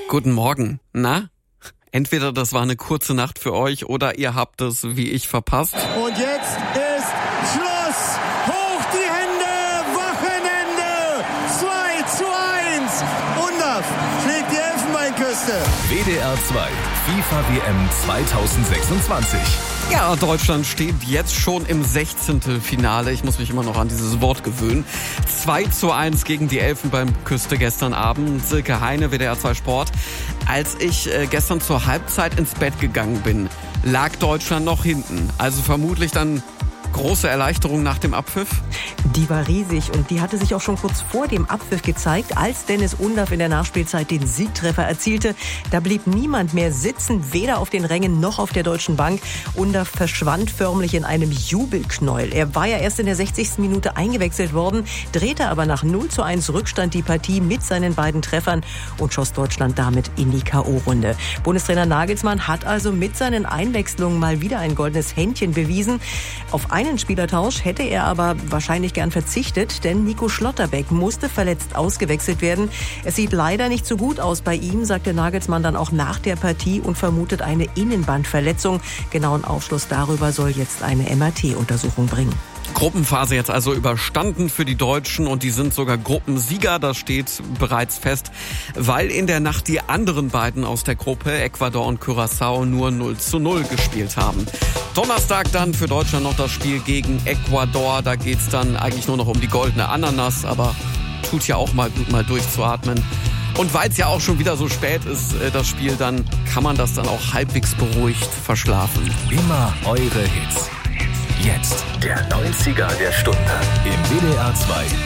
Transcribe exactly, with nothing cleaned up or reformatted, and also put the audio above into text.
Guten Morgen. Na? Entweder das war eine kurze Nacht für euch oder ihr habt es wie ich verpasst. Und jetzt ist Schluss. Hoch die Hände. Wochenende. zwei zu eins. Undav schlägt die Elfenbeinküste. W D R zwei FIFA W M zweitausendsechsundzwanzig. Ja, Deutschland steht jetzt schon im Sechzehntelfinale. Ich muss mich immer noch an dieses Wort gewöhnen. zwei zu eins gegen die Elfenbeinküste gestern Abend. Silke Heine, W D R zwei Sport. Als ich äh, gestern zur Halbzeit ins Bett gegangen bin, lag Deutschland noch hinten. Also vermutlich dann große Erleichterung nach dem Abpfiff? Die war riesig und die hatte sich auch schon kurz vor dem Abpfiff gezeigt, als Dennis Undav in der Nachspielzeit den Siegtreffer erzielte. Da blieb niemand mehr sitzen, weder auf den Rängen noch auf der deutschen Bank. Undav verschwand förmlich in einem Jubelknäuel. Er war ja erst in der sechzigsten Minute eingewechselt worden, drehte aber nach null zu eins Rückstand die Partie mit seinen beiden Treffern und schoss Deutschland damit in die K O-Runde. Bundestrainer Nagelsmann hat also mit seinen Einwechslungen mal wieder ein goldenes Händchen bewiesen. Auf einen Spielertausch hätte er aber wahrscheinlich gern verzichtet, denn Nico Schlotterbeck musste verletzt ausgewechselt werden. Es sieht leider nicht so gut aus bei ihm, sagte Nagelsmann dann auch nach der Partie und vermutet eine Innenbandverletzung. Genauen Aufschluss darüber soll jetzt eine M R T-Untersuchung bringen. Gruppenphase jetzt also überstanden für die Deutschen und die sind sogar Gruppensieger, das steht bereits fest, weil in der Nacht die anderen beiden aus der Gruppe, Ecuador und Curaçao, nur null zu null gespielt haben. Donnerstag dann für Deutschland noch das Spiel gegen Ecuador, da geht's dann eigentlich nur noch um die goldene Ananas, aber tut ja auch mal gut, mal durchzuatmen. Und weil es ja auch schon wieder so spät ist, das Spiel, dann kann man das dann auch halbwegs beruhigt verschlafen. Immer eure Hits. Jetzt der neunziger der Stunde im W D R zwei